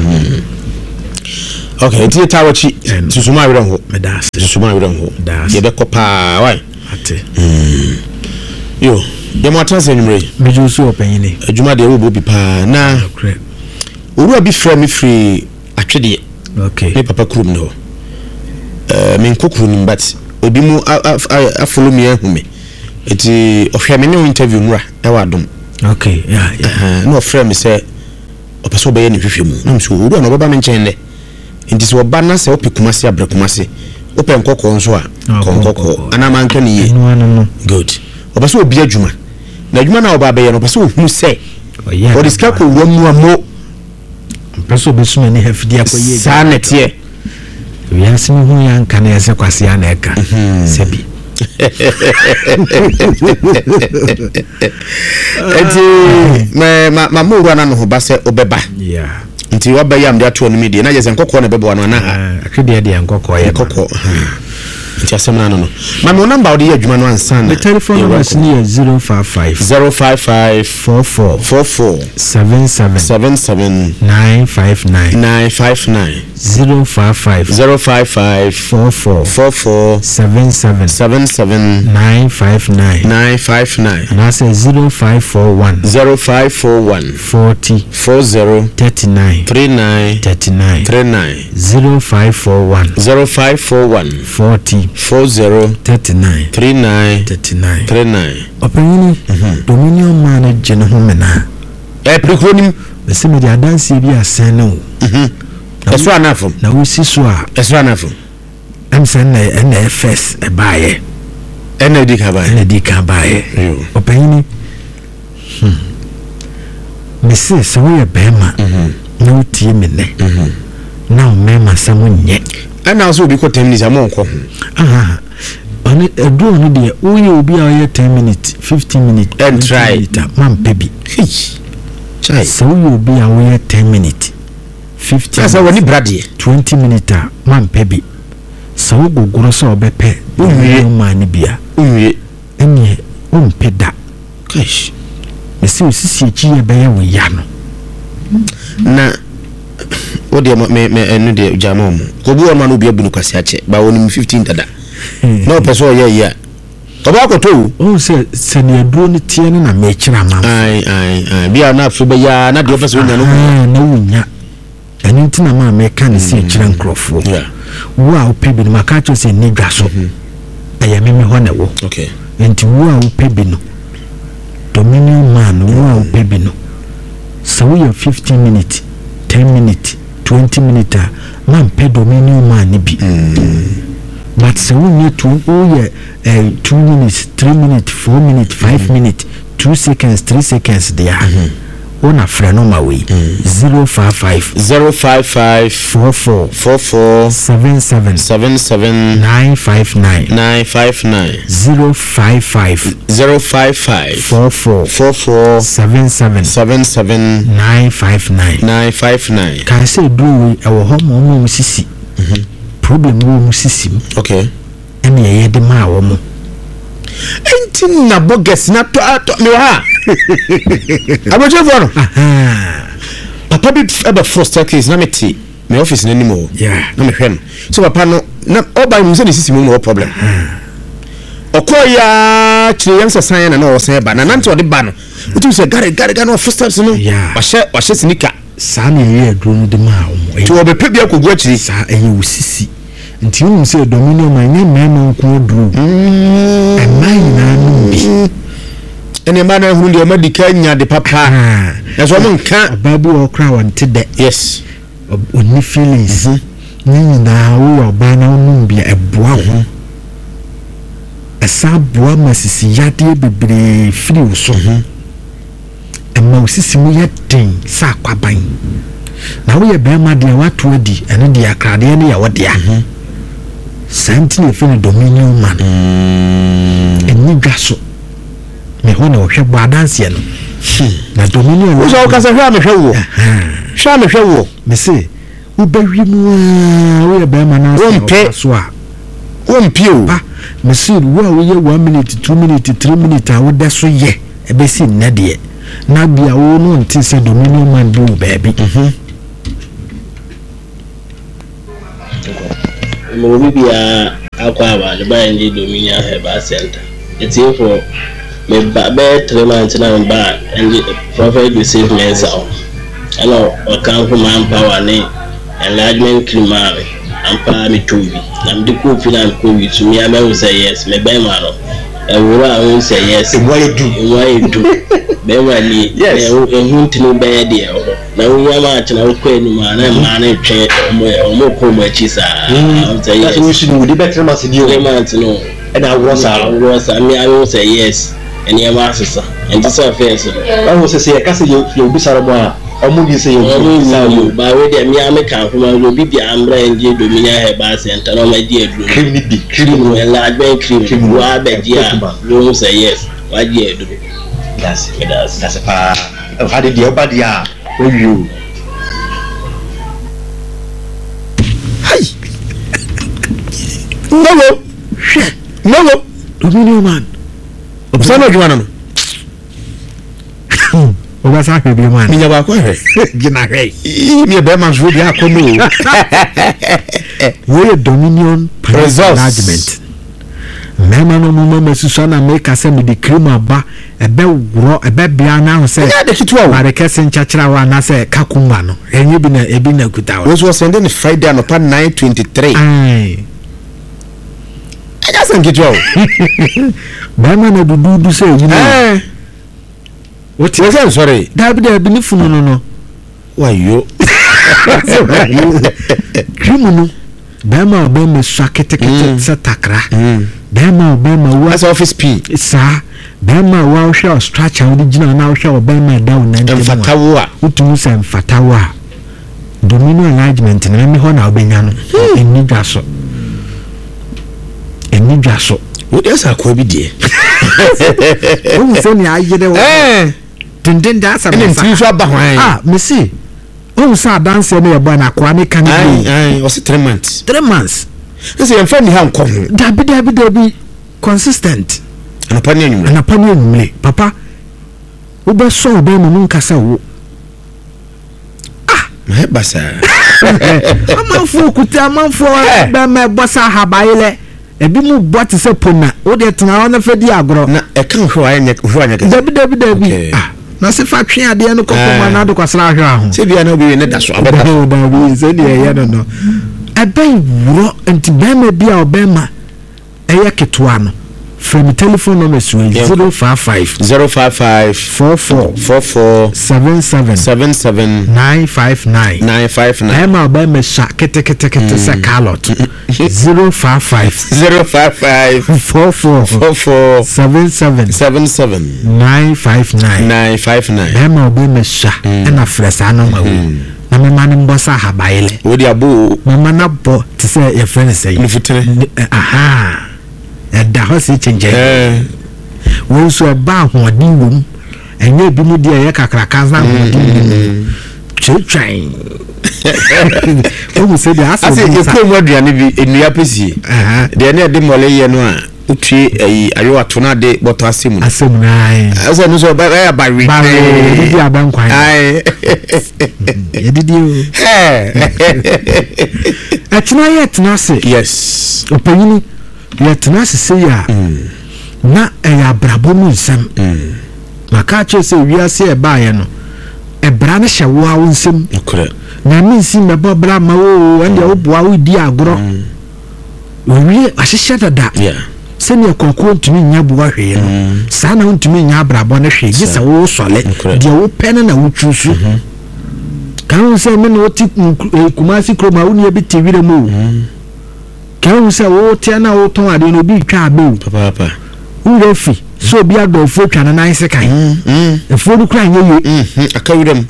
okay tie tawachi susuma wira ho medas susuma wira ho ye be kopa why ate yo de mo atanse nyumre meju so opanyini adwuma de wo bi pa na oru bi fra me free atwede okay me papa krum no me nkokuru nim but obi mu follow me ahume eti ohwe me no interview nura e wa dom okay yeah no frame me say opeso be ye ne hwehwe mu no so oru na obaba me nchen ne enti so oba na se opikumase abrakumase open nkokko nso a konkokko ana manka ne ye good opeso obi adwuma na adwuma na oba be ye no opeso ohunu se o diska ko wamu amo opeso be suma ne hafidi akoye sa netie we asimi hu ya nka na yese kwase ya na eka sebi enti ma mo ru ana no ho ba se obeba yeah nti wa bayam de ato no media na yese nkokko na bebo no na ha akede de nkokko ye nkokko nti asem na no ma me number odi adwuma no ansan the telephone number is 055 44 77 959 055 44 77 959 and I say 0541 40 39 0541 40 39 opinion dominion manager no homena prekronim bese me dia dance bi asan no eso anafo na wo si so a eso anafo am san na FS e baaye ena di ka baaye opinion me se so we bema na utie me ne na o mema samunye ana so bi ko 10 minutes amonko on edu no de oye obi a oye 10 minutes 15 minutes and try man pebi chai so oye obi a oye 10 minutes 15 asa woni brade 20 minutes man pebi so gogoro so obepe owie man bia owie enie ompeda gosh esi osisi echi e be ye wo ya no na o de me enu de jama mu ko bu onu obi abunu kwase ache ba woni 15 dada no person ye ya oba ko to o se ne aduro ne tie ne na me kira ma ai bia na afu be ya na de person nya no na wunya eni ntina ma me ka ne se kira nkrofo wo a opebi no maka cho se ne dwa so aya meme ho na wo okay enti wo a opebi no dominion man wo a opebi no so we 15 minutes 10 minutes 20 minutes man pe dominion man bi but so we need to 2 minutes 3 minutes 4 minutes 5 minutes 2 seconds 3 seconds there ona freno ma we 055 44 77 959 055 44 77 959 can say do our home sisi problem wo sisi okay ene ye de ma wo mo enti na bogus na to me ha aboje for no papa bi ebe first case na meti me office na nimo yeah na me hwem so papa no na oba mu se ni sisi mu no problem okoya chire yam se san na o se ba na nante ode ba no utu se gare no first steps no wa she sneaker sa na ye aduro no de ma wo mo to obe pebia kogu achiri sa enye usisi nti won se dominion man nye mema nko duro emai na no bi ene ma na huru de ma dika nya de papa na so mo nka babu okra wante de yes oni feelings ni na wo oba na no bi eboa ho esa boa masisi yade bebre firi so ema osisi mu yeden sa kwaban na wo ye bema de wato adi ene de akrade ne ya wode a santi ne fini dominion man eni dwaso me ho na wo hwe bwa dance no na dominion wo so ka sa hwa me hwe wo me se wo bawi mu wo ye bema na so a wo mpio pa me se wo a wo ye 1 minute 2 minute 3 minute a wo de so ye ebesi nnede na bia wo no nti se Dominion man bi wo baabi mo bibia akwa ba le ba ndi Dominion Herbal Center it's here for me ba 3 months na ba and prophet receive me so hello o kan ko man power ni enlargement climate ampa me tubi am di ko finan ko wi to me am say yes me ba ma no e wura won say yes why do be wali huntini be de na wuya ma tana ko enu ma na twe omo ko mo chi sa say yes we should do better mas di o ma no e na wura sa me am say yes eni am asesa and this affairs I was say ka say you bi sara bo omo di say you ba we de me am kan kuma lo bi amra ndi Dominion Herbal Center no ma di aduro cream enlargement cream wa be dia lo say yes wa di aduro that's how did your body are you hey no Dominion man obsano jwana no obasa ka bi man minya ba ko he gina he mi be man so bi akono we Dominion management mema no mo mesusu na make ase me de cream aba ebe woro ebe bia na ho se ya de kitwa wo mare kese nchachira wa na se kakumba no enye bi na kuta wo was sending Friday no pa 9:23 ai aja san kitwa wo mema na dudu se yi no what was I'm sorry dabi ni funu no wayo cream no bema me swakete se takra bema wa as office p sa bema wa hwe structure original na hwe bema down na mfatawo a utumu se mfatawo a Dominion enlargement na me ho na obenya no eni dwaso wo dey sa ko bi die o se ni ayede wo dindin da sa na fi so aba hwan mesi o sa dance na yebo na kwa ne kan ai was 3 months ese yem fa ni ha nko ho dabi consistent anapani anyumle papa wo be so be mu nkasa wo ma basa amanfo kuta amanfo be me bosa habaile ebi mu bot se pona wo de tena na fedi agro na e kan hwa anya dabi na se fa twen ade no kokoma na do kwasra ahwa ho se bia na obi ne da so abeda dabi se de ye no ebe wuro enti be ma bia obema eye ketwa no from telephone number 055 44 77 959 ema ba me sha kete sa carlot 055 44 77 959 ema ba me sha na fresa no ma na me mane mbosa habaile wodi abo mama na bo ti se your friend say aha da hosi chenje wo so ba hoodin wom enye bi mu de ye kakraka za hoodin chechwan o se de ase ko mo aduane bi enua pesi de ne de mole ye no a utue ayo atona de boto asemu na ase no so ba ya ba wi di aban kwan ai ye didi o atuna ye tena se yes opanyini ye tena se ya na ya brabo mu nsam maka che se wiase e ba ye no e bra ne hye wo awo nsam na mi nsi mebo bra ma wo ande wo boa wo di agoro wi ahihye dada se ne kokko ntumi nya boa hwe no sa na ntumi nya brabo ne hwe gi se wo sole de wo pene na wo twusu kan se me no ti kumasi kroma wo ne bi tiwire mu kan se wo ti na wo ton ade no bi twa abe papa wo fi so bi adofo twa na nan se kan efo du kra nye akawirem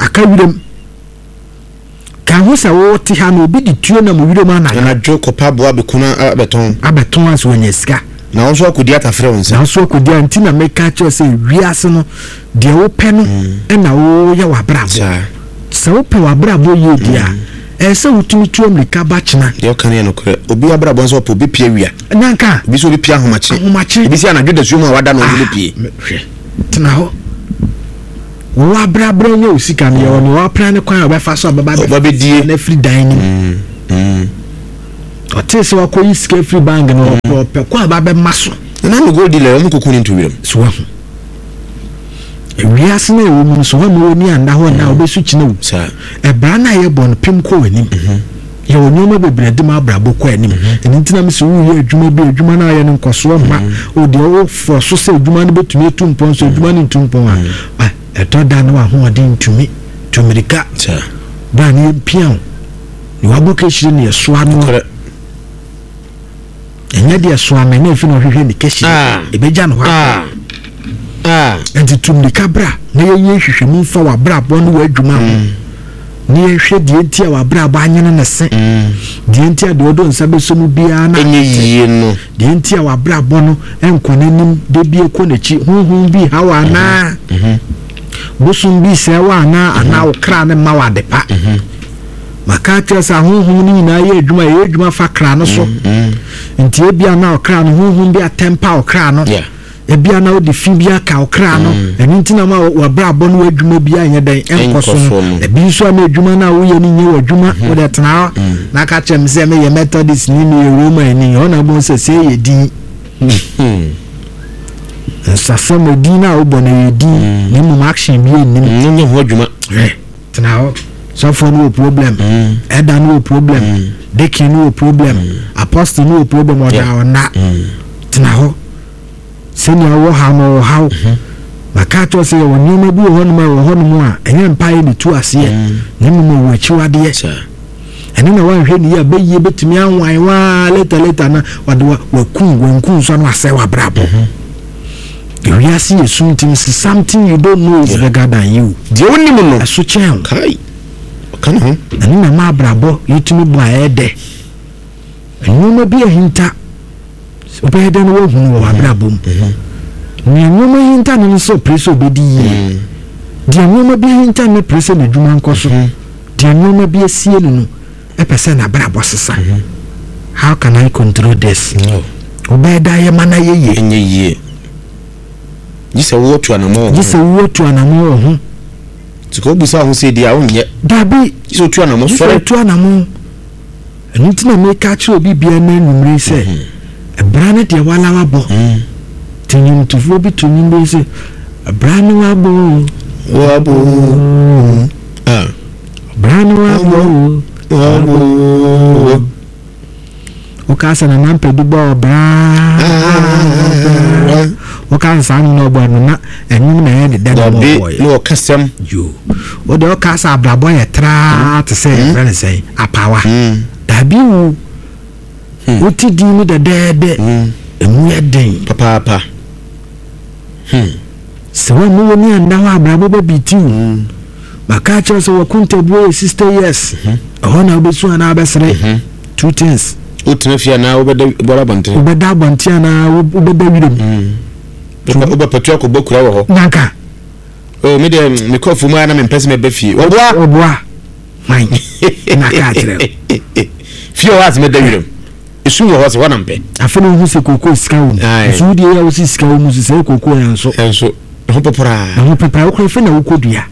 kan ho se wo ti ha no bi di tuo na mo wire ma na joko pa boa be kuna abeton as wonye ska na wo so akodi atafre wonse na so akodi anti na meka che se wiase no de wo pe no na wo ya wa brabo se wo pe wa brabo ye dia se wutumi tuo mlika ba chena de o kan ye no kore obi abrabo so po bi pie wia nanka bi so bi pie ahomache bi si anadwo da suo mu a wada no bi pie tena ho wa brabra nya osika ne yo no wa plan ne kwan obefa so baba be die na free dining otese wa ko iska free bang no pe kwa baba maso na no go dealer mu kokuni ntuwirem so wa we asne wo mu so wa mu ni anda ho na obesu kine wo e bra na ye bon pem ko wanim ye onyoma bebre de ma brabo ko anim entinam se wo ye adwuma na ye nkoso ma o de wo for so se adwuma no betumi etumpon so adwuma no ntumpon a eto da na wa ho ade ntumi tumirika ba ni pian ni wa bo keshire ne so ano enya de so ame na efi no hwehwe ni keshire ebeja no ha enti tumirika bra na ye hwehwe mu fa wa brabo no wa adwuma ho ni ehwe die ntia wa brabo anyene ne se die ntia de odo nsa be so mu bia na enye yie no die ntia wa brabo no enkonanim de bie ko nachi hunhun bi hawa na busum bi se wa na ana okra ne ma wa depa maka tesa hunhun ni na ye adwuma fa kra no so nti e bia na okra no hunhun bi atempa okra no ebia na odi fi bia ka okra no enintina ma wa brabo no adwuma bia nya dan enkoso ebi so na adwuma na wo ye ni nye adwuma wo de tena na ka chem se me ye methodist ni ni Roma ni ona bo se ye din sasa mo din na wo bo na ye din ni mo action bi ni nye ho adwuma tena so for no problem eda no problem deacon no problem apostle no problem o da ona tena ho senior wo ha no how makato se wo nyoma bi ho no mu a enye mpae ni tu ase ne mu wo chiwade ene na wan hwe ni ya beye betumi anwan wa later na wade wa kun so no ase wa brabo you ya see something you don't know is bigger than you de woni mu no so chen kai kana ho ene na ma brabo yitumi bu aede nyoma bi ahinta obeda no wo wa brabo ni nyoma hinta no so preso bedi ye di nyoma bi hinta no preso na dwuma nkoso di nyoma bi asie no e pese na brabo sesa how can I control this no obeda ye mana ye enye ye jise wo tu anamo ho tiko busa ho se dia wonye dabi jise tu anamo so tu anamo enitina me ka chi obi bia na numre se brane de wala wabo tinyum tufo bi tunyum be se brane wabo brane wabo o kasa na nampe du bo bra o kasa no bo na enyum na ye de boy no kasam yo o de o kasa abrabo ye tra te say brane say apawa dabi wu oti di mi de emu ye den papa se wa mu ni anda wa abrabo ba bitiu maka cha so wa kunta boy sister yes ona obesu na abesere two things utna fia na obeda bora bante obeda bante na obeda wirem oba patu akobɔ kura wo ho naka o me de me kofu mu ana me pese me ba fie oboa man naka atre fie wa me da wirem esu wo ho se wana mpe afeno hu se kokko sika wo su de ya wo se sika wo mu se kokko enso ho popora wo kra fe na wo kodua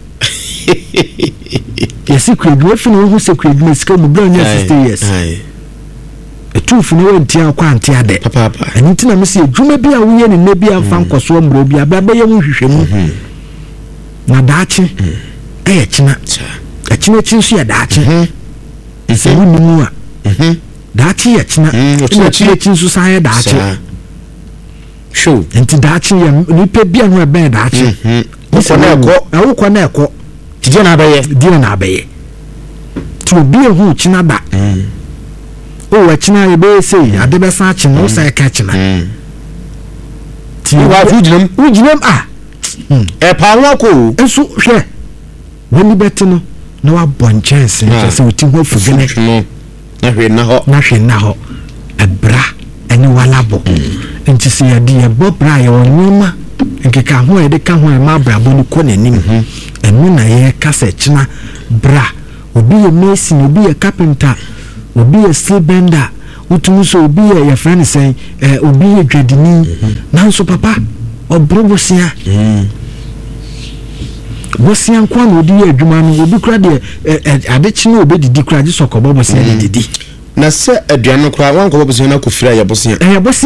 yesi kredua fe na wo se kredua sika mu bra nya 60 years etufu no wenti akwa ante ade papa enitina me se adwuma bi a wo ye ne na bi amfa nkoso mbro bi aba ye mu hwehwemu na daachi china chinsu ya daachi se wo ni mu a daachi ya china chinsu sa ya daachi show enti daachi ya nipa bi a no ebe daachi wo kwa na ekọ tije na abaye ti obi ehu china da o wa china ye be say ade be sa china o sa ka china ti wa ujinem e pa won ko enso hwe woni beti no na wa bon chance se oti ho fugene na hwe na ho ebra eni wala bo enti se ya di e bo bra ye wonyoma nkeka ho e de ka ho e ma bra bo ni ko nanim enu na ye ka se china bra obi ye mason obi ye carpenter obi ye steel bender utumuso obi ye friend say obi ye dwadini nanso papa obrobosia bosia nkwa na odi adwuma no obi kura de adechi na obedidi kura je sokobo bosia de didi na se aduano kura wan ko bosia na kofira ya bosia